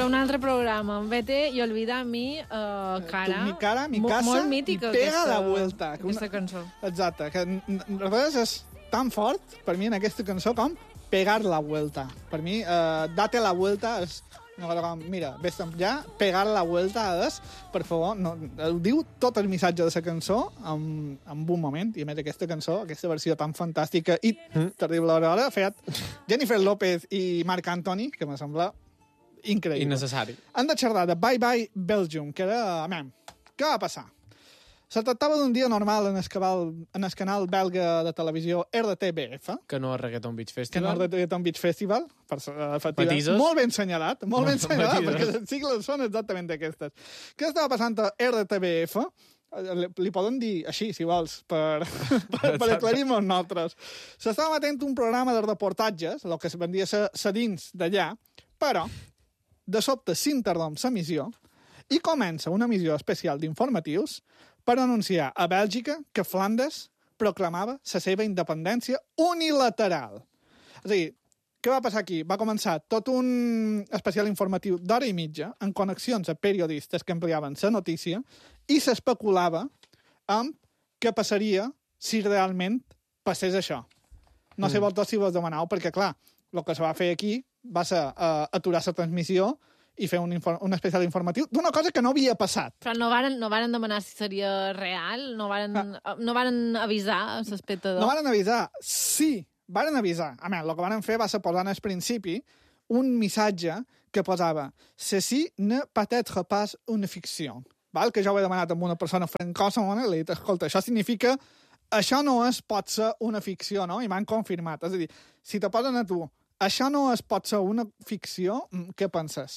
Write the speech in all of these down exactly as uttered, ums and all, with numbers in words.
per un altre programa, Vete y olvida mi uh, cara. Tu, mi cara, mi casa, molt mítica, i pega aquesta, la vuelta. Aquesta cançó. Exacte, que a vegades és tan fort, per mi, en aquesta cançó, com pegar la vuelta. Per mi, uh, date la vuelta és... No, com, mira, vés ja, pegar la vuelta és, per favor, no, ho diu tot el missatge de la cançó en, en un moment, i a més aquesta cançó, aquesta versió tan fantàstica i mm. terrible alhora, ha fet Jennifer López i Marc Anthony, que me sembla increïble. Innecessari. Han de xerrar de Bye Bye Belgium, que era... Amem, què va passar? Se tractava d'un dia normal en el, cabal, en el canal belga de televisió R T B F. Que no és Reggaeton Beach Que Festival. no és Reggaeton Beach Festival. Per, efectivament. Petises. Molt ben senyalat, molt ben senyalat, Petises. perquè les sigles són exactament aquestes. Què estava passant a R T B F? Li, li poden dir així, si vols, per, per, per aclarir-nos nosaltres. S'estava emetent un programa de reportatges, el que es vendia ser dins d'allà, però de sobte s'interromp l'emissió i comença una emissió especial d'informatius per anunciar a Bèlgica que Flandes proclamava la seva independència unilateral. És a dir, què va passar aquí? Va començar tot un especial informatiu d'hora i mitja en connexions a periodistes que ampliaven la notícia i s'especulava amb què passaria si realment passés això. No sé Mm. vosaltres si vos demanau, perquè, clar, el que se va fer aquí va ser uh, aturar la transmissió i fer un, un especial informatiu d'una cosa que no havia passat. Però no varen, no varen demanar si seria real? No varen, ah. no varen avisar a l'espectador? No varen avisar. Sí, varen avisar. A més, el que varen fer va ser posar al principi un missatge que posava «Ceci ne peut être pas une fiction». Val? Que jo ho he demanat amb una persona francòfona i li he dit «Escolta, això significa això no es pot ser una ficció, no?» I m'han confirmat. És a dir, si te posen a tu «Això no es pot ser una ficció», què penses?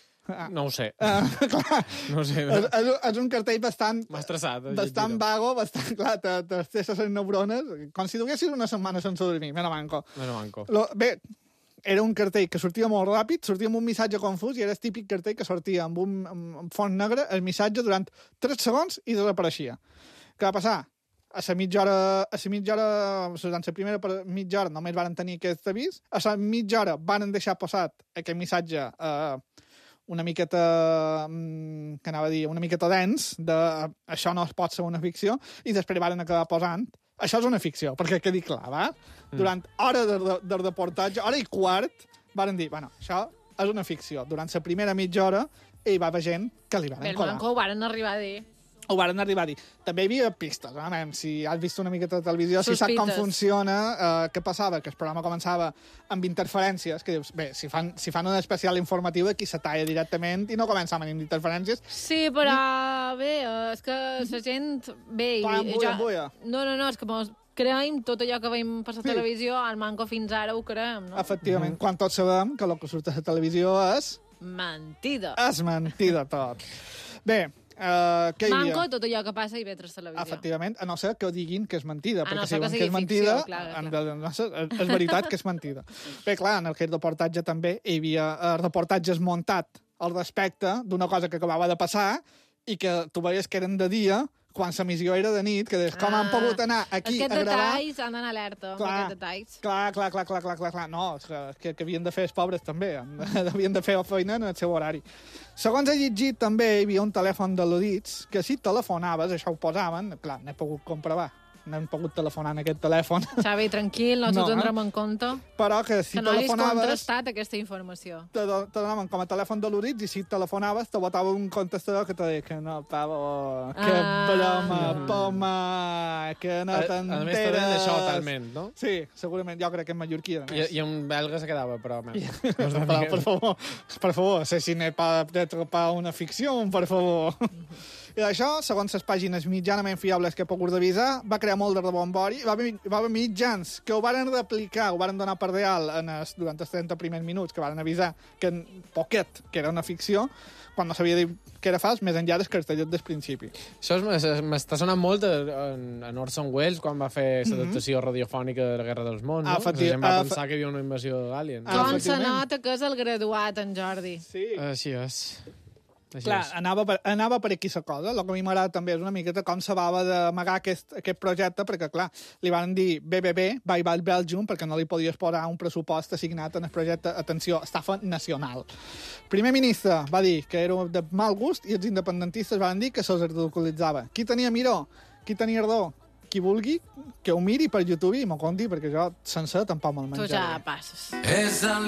No ho sé. Uh, clar, no ho sé. És, és, és un cartell bastant... M'ha estressat. Bastant vago, bastant clar, te, te estesses les neurones, com si duguessis una setmana sense dormir, mena manco. Mena manco. Lo, bé, era un cartell que sortia molt ràpid, sortia amb un missatge confús i era el típic cartell que sortia amb un amb font negre, el missatge durant tres segons i desapareixia. Què va passar? A la mitja hora, a la mitja hora, durant la primera mitja hora només van tenir aquest avís, a la mitja hora van deixar passat aquest missatge eh, una miqueta, que anava a dir, una miqueta dens, de això no es pot ser una ficció, i després van acabar posant això és una ficció, perquè quedi clar, va? Mm. Durant hora de, de, de reportatge, hora i quart, van dir, bueno, això és una ficció. Durant la primera mitja hora hi va haver gent que li van Bé, colar. manco ho varen arribar a dir. Ho varen arribar a dir. També hi havia pistes, eh? Si has vist una miqueta de televisió, si saps com funciona, eh, què passava? Que el programa començava amb interferències, que dius, bé, si fan, si fan un especial informatiu, aquí se talla directament i no començaven amb interferències. Sí, però bé, és que la gent... Bé, Clar, i, embuia, jo... embuia. No, no, no, és que mos creiem tot allò que veiem per la Sí. televisió, al manco fins ara ho creem, no? Efectivament, quan tots sabem que el que surt a la televisió és... Mentida. És mentida tot. Bé, Uh, què hi havia? Manco tot allò que passa i ve a la televisió. Efectivament, a no ser que diguin que és mentida, A perquè no si ser que diuen sigui que és mentida, ficció, clar, en- clar. no sé, és veritat que és mentida. Bé, clar, en aquest reportatge també hi havia eh, reportatges muntat al respecte d'una cosa que acabava de passar i que tu veies que eren de dia, quan l'emissió era de nit, que deies, com han pogut anar aquí a Aquests gravar... detalls han d'anar alerta, amb Clar. aquests detalls. Clar, clar, clar, clar, clar, clar, clar. No, és que, que, que havien de fer els pobres també, havien de fer la feina en el seu horari. Segons he llegit, també hi havia un telèfon d'al·ludits que si telefonaves, això ho posaven, clar, n'he pogut comprovar, n'hem pogut telefonar en aquest telèfon, Xavi, tranquil, no t'ho No, eh? tindrem en compte. però que si Que no hagis telefonaves... contrastat aquesta informació. Te, do- te donaven com a telèfon d'al·ludits i si telefonaves te botava un contestador que te deia que no, pavo, que Ah. broma, poma, que no A, a t'enteres. més, t'havien d'això totalment, no? Sí, segurament, jo crec que en mallorquí, a I, més. I un belga se quedava, però... Man, Però, per favor, per favor, sé si n'he pa d'atrapar una ficció, per favor. I això, segons les pàgines mitjanament fiables que he pogut revisar, va crear molt de rebombori. Va haver, va haver mitjans que ho varen replicar, ho varen donar per real en es, durant els trenta primers minuts, que varen avisar que en poquet, que era una ficció, quan no sabia dir que era fals, més enllà del cartellet del principi. Això es- es- m'està sonant molt en, en Orson Welles quan va fer l'adaptació radiofònica de la Guerra dels Mons, no? Ah, La efecti- gent va ah, pensar que hi havia una invasió d'aliens. Ah, Com se efectivament. nota que és el graduat, en Jordi. Sí. Així és. Així Clar, és. anava per, anava per aquí la cosa. El que a mi m'agrada també és una miqueta com s'acabava d'amagar aquest, aquest projecte, perquè, clar, li van dir B B B, Bye Bye Belgium, perquè no li podies posar un pressupost assignat en el projecte, atenció, estafa nacional. El primer ministre va dir que era de mal gust i els independentistes van dir que se'ls ridiculitzava. Qui tenia miró? Qui tenia ardor? Qui vulgui, que ho miri per YouTube i m'ho conti, perquè jo sencer tampoc me'l Tu menjaré. ja passes. Es